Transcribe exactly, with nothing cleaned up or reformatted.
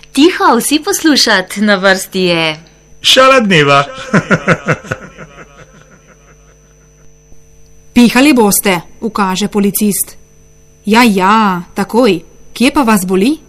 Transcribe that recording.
Tiho, vsi poslušat, na vrsti je Šala dneva. Pihali boste, ukaže policist. Ja, ja, takoj. Kje pa vas boli?